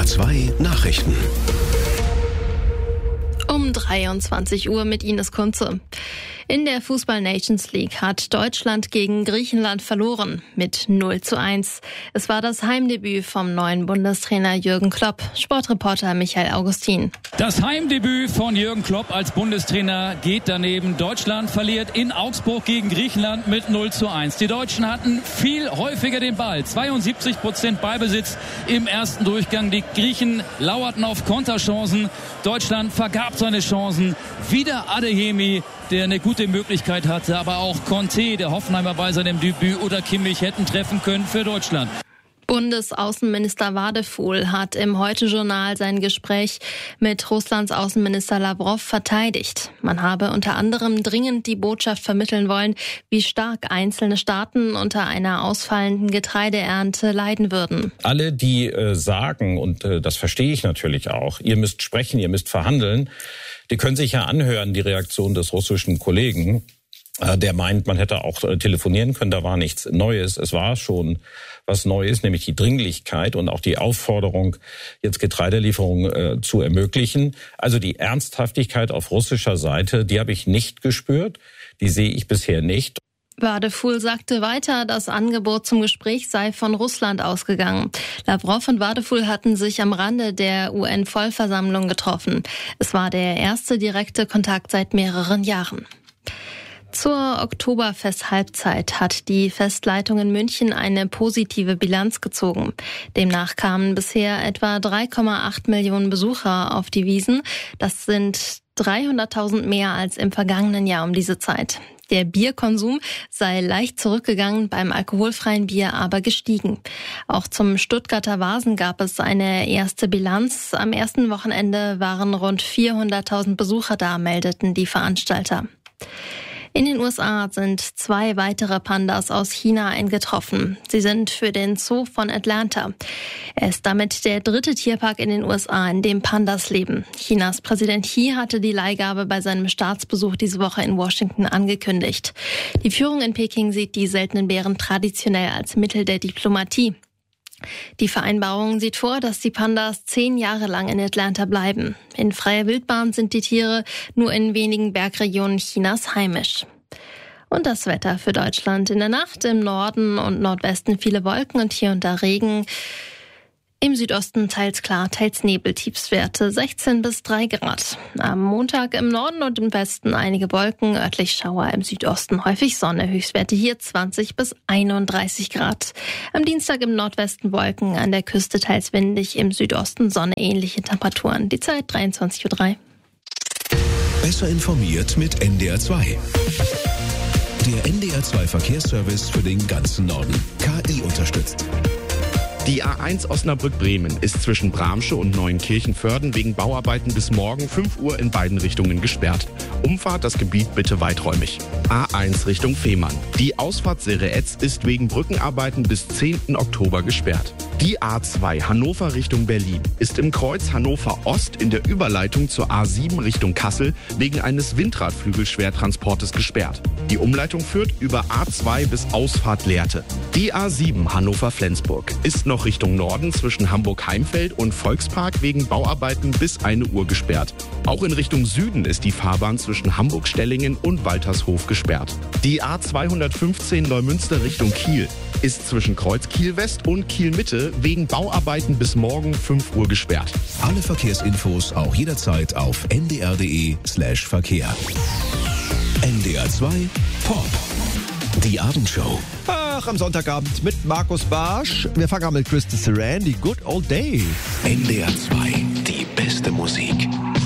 NDR 2 Nachrichten. Um 23 Uhr mit Ines Kunze. In der Fußball-Nations League hat Deutschland gegen Griechenland verloren mit 0:1. Es war das Heimdebüt vom neuen Bundestrainer Jürgen Klopp. Sportreporter Michael Augustin. Das Heimdebüt von Jürgen Klopp als Bundestrainer geht daneben. Deutschland verliert in Augsburg gegen Griechenland mit 0:1. Die Deutschen hatten viel häufiger den Ball. 72% Ballbesitz im ersten Durchgang. Die Griechen lauerten auf Konterchancen. Deutschland vergab seine Chancen. Wieder Adeyemi, der eine gute Möglichkeit hatte, aber auch Conte, der Hoffenheimer bei seinem Debüt, oder Kimmich hätten treffen können für Deutschland. Bundesaußenminister Wadefuhl hat im Heute-Journal sein Gespräch mit Russlands Außenminister Lavrov verteidigt. Man habe unter anderem dringend die Botschaft vermitteln wollen, wie stark einzelne Staaten unter einer ausfallenden Getreideernte leiden würden. Alle, die sagen, und das verstehe ich natürlich auch, ihr müsst sprechen, ihr müsst verhandeln, die können sich ja anhören, die Reaktion des russischen Kollegen. Der meint, man hätte auch telefonieren können, da war nichts Neues. Es war schon was Neues, nämlich die Dringlichkeit und auch die Aufforderung, jetzt Getreidelieferungen zu ermöglichen. Also die Ernsthaftigkeit auf russischer Seite, die habe ich nicht gespürt, die sehe ich bisher nicht. Wadefuhl sagte weiter, das Angebot zum Gespräch sei von Russland ausgegangen. Lavrov und Wadefuhl hatten sich am Rande der UN-Vollversammlung getroffen. Es war der erste direkte Kontakt seit mehreren Jahren. Zur Oktoberfest-Halbzeit hat die Festleitung in München eine positive Bilanz gezogen. Demnach kamen bisher etwa 3,8 Millionen Besucher auf die Wiesn. Das sind 300.000 mehr als im vergangenen Jahr um diese Zeit. Der Bierkonsum sei leicht zurückgegangen, beim alkoholfreien Bier aber gestiegen. Auch zum Stuttgarter Vasen gab es eine erste Bilanz. Am ersten Wochenende waren rund 400.000 Besucher da, meldeten die Veranstalter. In den USA sind 2 weitere Pandas aus China eingetroffen. Sie sind für den Zoo von Atlanta. Er ist damit der 3. Tierpark in den USA, in dem Pandas leben. Chinas Präsident Xi hatte die Leihgabe bei seinem Staatsbesuch diese Woche in Washington angekündigt. Die Führung in Peking sieht die seltenen Bären traditionell als Mittel der Diplomatie. Die Vereinbarung sieht vor, dass die Pandas 10 Jahre lang in Atlanta bleiben. In freier Wildbahn sind die Tiere nur in wenigen Bergregionen Chinas heimisch. Und das Wetter für Deutschland: in der Nacht im Norden und Nordwesten viele Wolken und hier und da Regen. Im Südosten teils klar, teils Nebel, Tiefstwerte 16 bis 3 Grad. Am Montag im Norden und im Westen einige Wolken, örtlich Schauer, im Südosten häufig Sonne, Höchstwerte hier 20 bis 31 Grad. Am Dienstag im Nordwesten Wolken, an der Küste teils windig, im Südosten Sonne, ähnliche Temperaturen. Die Zeit 23:03 Uhr. Besser informiert mit NDR 2. Der NDR 2 Verkehrsservice für den ganzen Norden. KI unterstützt. Die A1 Osnabrück-Bremen ist zwischen Bramsche und Neuenkirchen-Vörden wegen Bauarbeiten bis morgen 5 Uhr in beiden Richtungen gesperrt. Umfahrt das Gebiet bitte weiträumig. A1 Richtung Fehmarn. Die Ausfahrt Sereetz ist wegen Brückenarbeiten bis 10. Oktober gesperrt. Die A2 Hannover Richtung Berlin ist im Kreuz Hannover Ost in der Überleitung zur A7 Richtung Kassel wegen eines Windradflügelschwertransportes gesperrt. Die Umleitung führt über A2 bis Ausfahrt Lehrte. Die A7 Hannover-Flensburg ist noch Richtung Norden zwischen Hamburg-Heimfeld und Volkspark wegen Bauarbeiten bis 1 Uhr gesperrt. Auch in Richtung Süden ist die Fahrbahn zwischen Hamburg-Stellingen und Waltershof gesperrt. Die A215 Neumünster Richtung Kiel ist zwischen Kreuz Kiel-West und Kiel-Mitte wegen Bauarbeiten bis morgen 5 Uhr gesperrt. Alle Verkehrsinfos auch jederzeit auf ndr.de/Verkehr. NDR 2 Pop. Die Abendshow. Ach, am Sonntagabend mit Markus Barsch. Wir fangen an mit Crystal Saran, die Good Old Days. NDR 2, die beste Musik.